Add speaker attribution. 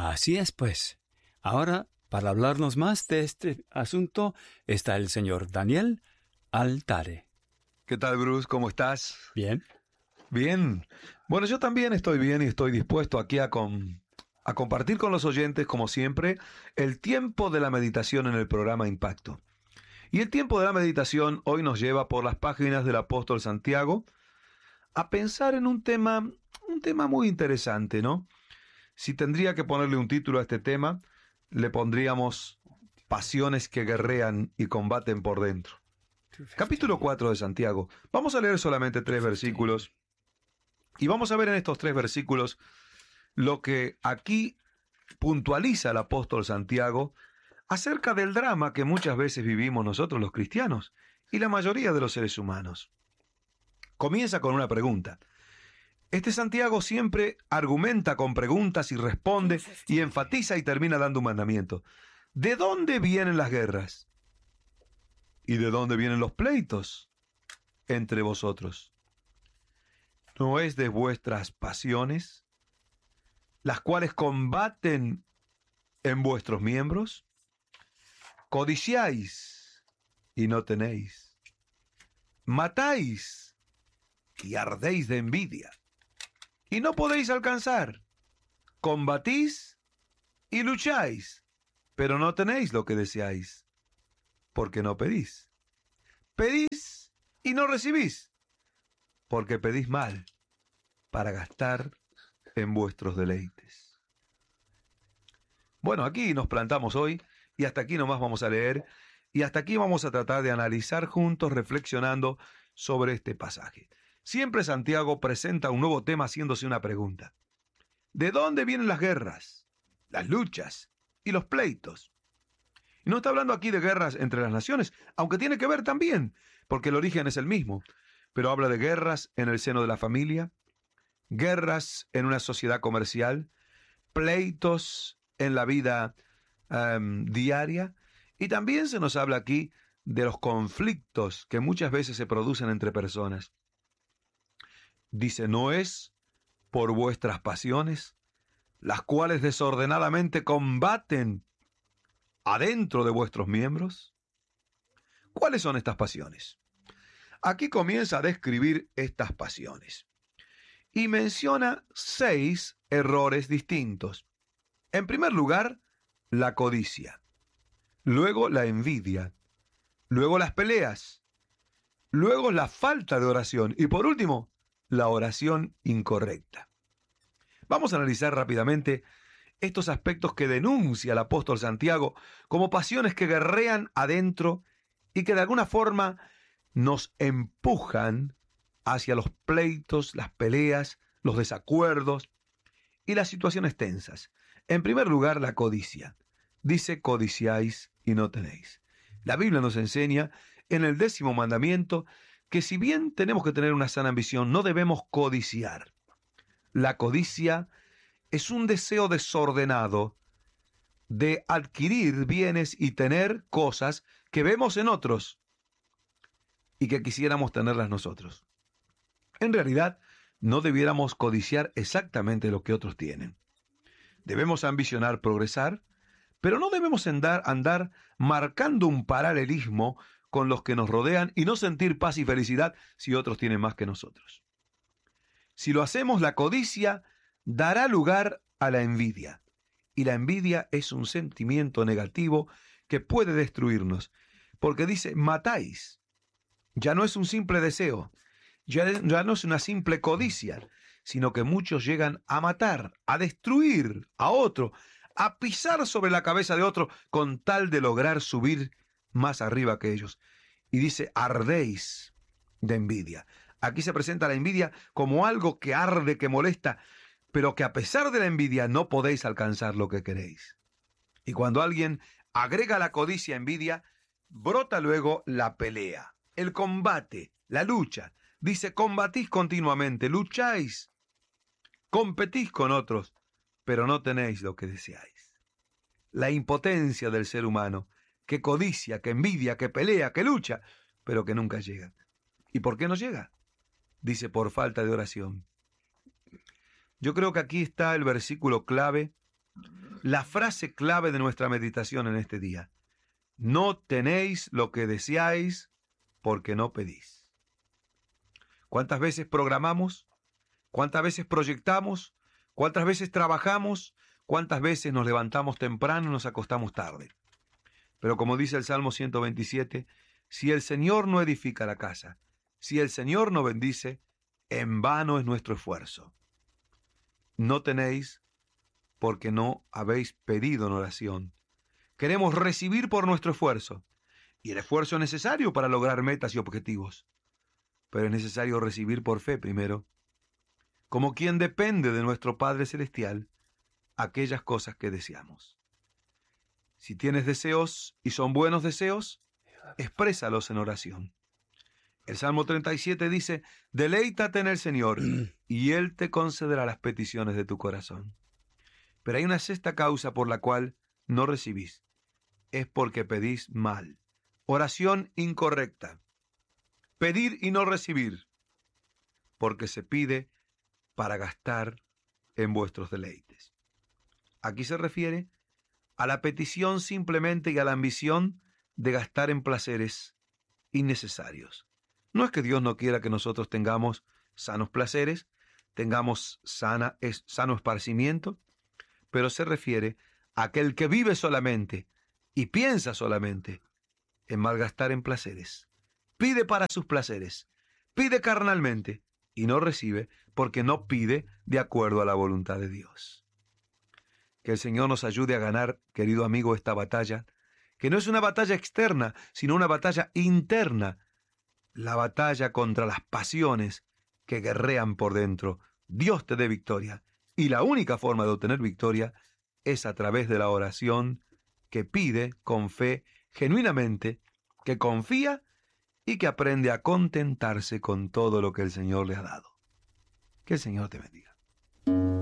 Speaker 1: Así es, pues. Ahora, para hablarnos más de este asunto, está el señor Daniel Altare.
Speaker 2: ¿Qué tal, Bruce? ¿Cómo estás?
Speaker 1: Bien.
Speaker 2: Bien. Bueno, yo también estoy bien y estoy dispuesto aquí a compartir con los oyentes, como siempre, el tiempo de la meditación en el programa Impacto. Y el tiempo de la meditación hoy nos lleva por las páginas del apóstol Santiago a pensar en un tema muy interesante, ¿no? Si tendría que ponerle un título a este tema, le pondríamos Pasiones que guerrean y combaten por dentro. Capítulo 4 de Santiago. Vamos a leer solamente 3 versículos. Y vamos a ver en estos 3 versículos lo que aquí puntualiza el apóstol Santiago acerca del drama que muchas veces vivimos nosotros los cristianos y la mayoría de los seres humanos. Comienza con una pregunta. Este Santiago siempre argumenta con preguntas y responde y enfatiza y termina dando un mandamiento. ¿De dónde vienen las guerras? ¿Y de dónde vienen los pleitos entre vosotros? ¿No es de vuestras pasiones, las cuales combaten en vuestros miembros? Codiciáis y no tenéis. Matáis y ardéis de envidia y no podéis alcanzar. Combatís y lucháis, pero no tenéis lo que deseáis, porque no pedís. Pedís y no recibís, porque pedís mal, para gastar en vuestros deleites. Bueno, aquí nos plantamos hoy, y hasta aquí nomás vamos a leer, y hasta aquí vamos a tratar de analizar juntos, reflexionando sobre este pasaje. Siempre Santiago presenta un nuevo tema haciéndose una pregunta. ¿De dónde vienen las guerras, las luchas y los pleitos? Y no está hablando aquí de guerras entre las naciones, aunque tiene que ver también, porque el origen es el mismo, pero habla de guerras en el seno de la familia, guerras en una sociedad comercial, pleitos en la vida diaria, y también se nos habla aquí de los conflictos que muchas veces se producen entre personas. Dice, ¿no es por vuestras pasiones, las cuales desordenadamente combaten adentro de vuestros miembros? ¿Cuáles son estas pasiones? Aquí comienza a describir estas pasiones y menciona 6 errores distintos. En primer lugar, la codicia, luego la envidia, luego las peleas, luego la falta de oración y por último, la oración incorrecta. Vamos a analizar rápidamente estos aspectos que denuncia el apóstol Santiago como pasiones que guerrean adentro y que de alguna forma nos empujan hacia los pleitos, las peleas, los desacuerdos y las situaciones tensas. En primer lugar, la codicia. Dice, codiciáis y no tenéis. La Biblia nos enseña en el 10º mandamiento que si bien tenemos que tener una sana ambición, no debemos codiciar. La codicia es un deseo desordenado de adquirir bienes y tener cosas que vemos en otros y que quisiéramos tenerlas nosotros. En realidad, no debiéramos codiciar exactamente lo que otros tienen. Debemos ambicionar progresar, pero no debemos andar marcando un paralelismo con los que nos rodean y no sentir paz y felicidad si otros tienen más que nosotros. Si lo hacemos, la codicia dará lugar a la envidia. Y la envidia es un sentimiento negativo que puede destruirnos. Porque dice, matáis. Ya no es un simple deseo. Ya no es una simple codicia. Sino que muchos llegan a matar, a destruir a otro, a pisar sobre la cabeza de otro con tal de lograr subir más arriba que ellos. Y dice, ardéis de envidia. Aquí se presenta la envidia como algo que arde, que molesta, pero que a pesar de la envidia no podéis alcanzar lo que queréis. Y cuando alguien agrega la codicia a envidia, brota luego la pelea, el combate, la lucha. Dice, combatís continuamente, lucháis, competís con otros, pero no tenéis lo que deseáis. La impotencia del ser humano, que codicia, que envidia, que pelea, que lucha, pero que nunca llega. ¿Y por qué no llega? Dice, por falta de oración. Yo creo que aquí está el versículo clave la frase clave de nuestra meditación en este día. No tenéis lo que deseáis porque no pedís. ¿Cuántas veces programamos? ¿Cuántas veces proyectamos? ¿Cuántas veces trabajamos? ¿Cuántas veces nos levantamos temprano y nos acostamos tarde? Pero como dice el Salmo 127, si el Señor no edifica la casa, si el Señor no bendice, en vano es nuestro esfuerzo. No tenéis porque no habéis pedido en oración. Queremos recibir por nuestro esfuerzo, y el esfuerzo es necesario para lograr metas y objetivos. Pero es necesario recibir por fe primero, como quien depende de nuestro Padre Celestial, aquellas cosas que deseamos. Si tienes deseos y son buenos deseos, exprésalos en oración. El Salmo 37 dice, deleítate en el Señor y Él te concederá las peticiones de tu corazón. Pero hay una sexta causa por la cual no recibís. Es porque pedís mal. Oración incorrecta. Pedir y no recibir. Porque se pide para gastar en vuestros deleites. Aquí se refiere a la petición simplemente y a la ambición de gastar en placeres innecesarios. No es que Dios no quiera que nosotros tengamos sanos placeres, tengamos sano esparcimiento, pero se refiere a aquel que vive solamente y piensa solamente en malgastar en placeres. Pide para sus placeres, pide carnalmente y no recibe porque no pide de acuerdo a la voluntad de Dios. Que el Señor nos ayude a ganar, querido amigo, esta batalla, que no es una batalla externa, sino una batalla interna, la batalla contra las pasiones que guerrean por dentro. Dios te dé victoria, y la única forma de obtener victoria es a través de la oración que pide con fe, genuinamente, que confía y que aprende a contentarse con todo lo que el Señor le ha dado. Que el Señor te bendiga.